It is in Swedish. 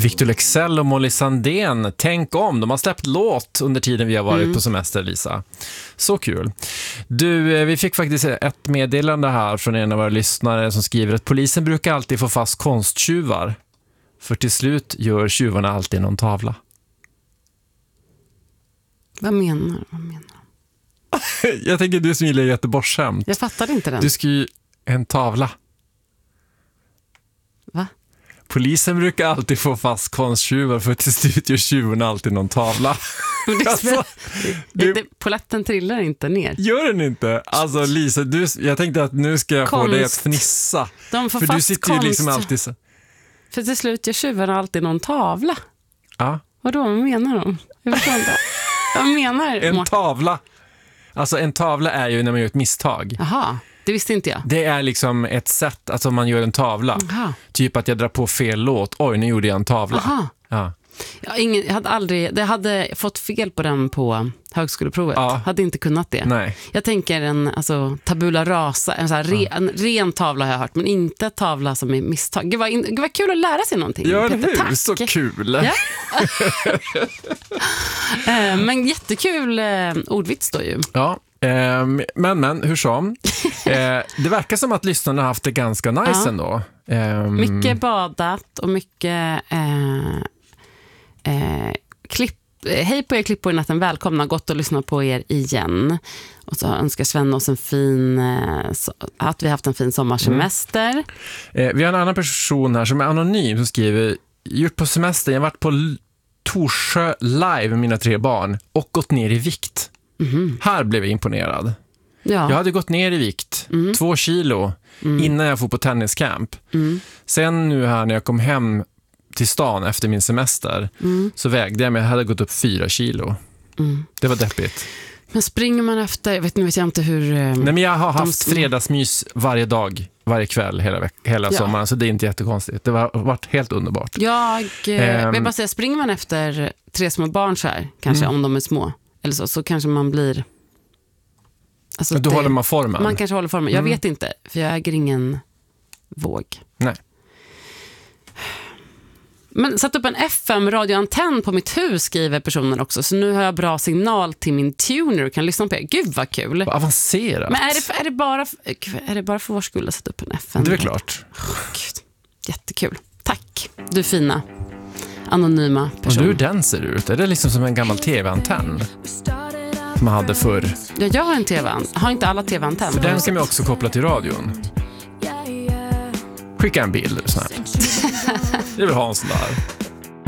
Victor Leksell och Molly Sandén, tänk om. De har släppt låt under tiden vi har varit på semester, Lisa. Så kul. Du, vi fick faktiskt ett meddelande här från en av våra lyssnare som skriver att polisen brukar alltid få fast konsttjuvar. För till slut gör tjuvarna alltid någon tavla. Vad menar du? Jag tänker du som gillar Göteborgsskämt. Jag fattade inte den. Du ska ju en tavla. Va? Polisen brukar alltid få fast konsttjuvar för till slut gör tjuvarna alltid någon tavla. Alltså, Poletten trillar inte ner. Gör den inte? Alltså Lisa, jag tänkte att nu ska jag få dig att fnissa. De får för fast du sitter ju liksom alltid så. För till slut gör tjuvarna alltid någon tavla. Ja. Vadå, vad menar de? Jag förstår inte. Vad menar en tavla? Alltså en tavla är ju när man gör ett misstag. Jaha, det visste inte jag. Det är liksom ett sätt, alltså man gör en tavla. Aha. Typ att jag drar på fel låt. Oj, nu gjorde jag en tavla. Aha. Ja. Jag hade fått fel på den på högskoleprovet. Ja. Hade inte kunnat det. Nej. Jag tänker en tabula rasa, en ren tavla har jag hört, men inte tavla som är misstag. Gud vad kul att lära sig någonting. Ja, Peter, tack. Så kul. Ja. Men jättekul ordvits då ju. Ja. Men hur som det verkar som att lyssnarna har haft det ganska nice ändå. Mycket badat och mycket klipp. Hej på er klippor i natten, välkomna, gott att lyssna på er igen. Och så önskar Sven oss att vi haft en fin sommarsemester. Vi har en annan person här som är anonym som skriver: gjort på semester, jag har varit på Torsjö live med mina 3 barn och gått ner i vikt. Här blev jag imponerad. Ja. Jag hade gått ner i vikt 2 kilo innan jag får på tenniscamp. Sen nu här när jag kom hem till stan efter min semester så vägde jag mig, jag hade gått upp 4 kilo. Det var deppigt. Men springer man efter, jag vet inte hur... Nej, men jag har haft fredagsmys varje dag, varje kväll hela sommaren, så det är inte jättekonstigt. Det har varit helt underbart. Jag vill bara säga, springer man efter 3 små barn så här, kanske om de är små, eller så kanske man blir... Alltså då håller man formen. Man kanske håller formen. Jag vet inte, för jag äger ingen våg. Nej. Men satt upp en FM-radioantenn på mitt hus, skriver personen också. Så nu har jag bra signal till min tuner och kan lyssna på er. Gud vad kul. Vad avancerat. Men är det bara för vår skull att sätta upp en FM? Det är klart. Gud. Jättekul. Tack, du fina anonyma person. Och hur den ser ut? Är det liksom som en gammal tv-antenn man hade förr? Ja, jag har en tv-antenn. Har inte alla tv-antenn? För den kan man också koppla till radion. Skicka en bild snabbt. Det vill ha en sån där.